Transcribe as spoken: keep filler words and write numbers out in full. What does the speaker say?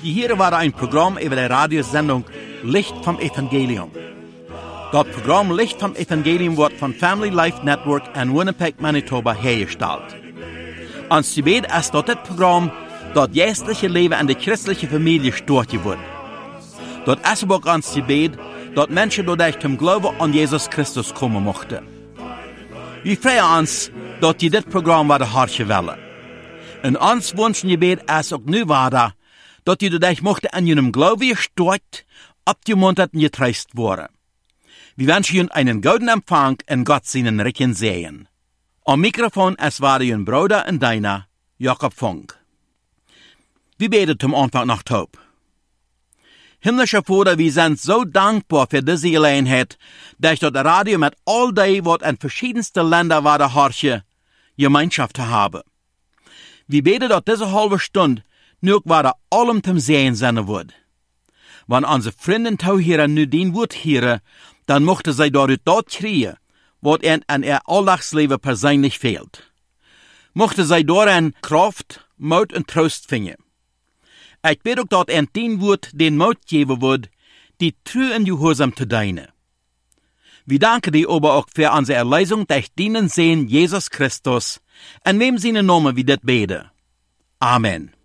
Hier war ein Programm über die Radiosendung Licht vom Evangelium. Das Programm Licht vom Evangelium wird von Family Life Network in Winnipeg, Manitoba hergestellt. Ons gebed ist dat dit Programm das geestliche Leben in der christlichen Familie stärken wird. Das ist auch ons gebed, dass Menschen dadurch zum Glauben an Jesus Christus kommen mochten. Wir freuen uns, dass die dit Programm werden hartje willen. Und ons wünschen gebed ist auch nu wahr, dass die dadurch mochten an ihrem Glauben gestärkt, abgemuntert und getröstet worden. Wir wünschen Ihnen einen guten Empfang und Gott seinen Recken sehen. Am Mikrofon es war Ihr Bruder und deiner, Jakob Funk. Wir beten zum Anfang noch taub. Himmlischer Vater, wir sind so dankbar für diese Gelegenheit, dass das Radio mit all dem, was in verschiedensten Ländern war, der Harche, Gemeinschaft haben. Wir beten, dass diese halbe Stunde nur war allem zum Sehen sein wird. Wenn unsere Freunde hier nu den Wort hören, dann mochte sie dort dort kriegen, was ihnen an ihr Alltagsleben persönlich fehlt. Mochte sie darin Kraft, Mut und Trost finden. Ich bete auch, dass ihnen den Wort den Mut geben wird, die treu und gehorsam zu dienen. Wir danken dir aber auch für unsere Erlösung durch deinen Sohn Jesus Christus, in wem seine Namen wir das beten. Amen.